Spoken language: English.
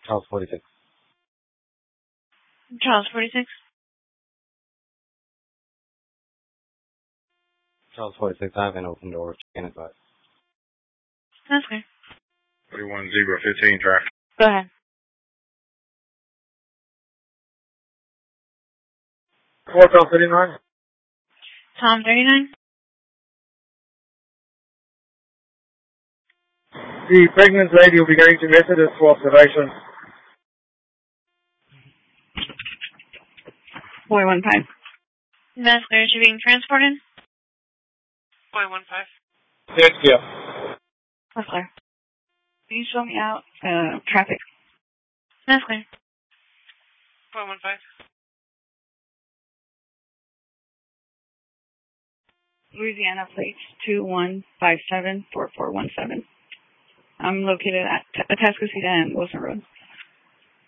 Charles 46. Charles 46. Charles 46, I have an open door. Chicken advice. That's clear. 31-0-15 traffic. Go ahead. Tom 39. Tom 39. The pregnant lady will be going to Methodist for observation. Boy 15. That's clear. Is she being transported? Boy 15. Yes, yeah. That's clear. Can you show me out traffic? That's clear. Boy 15. Louisiana plates 21574417. I'm located at Atascocita and Wilson Road.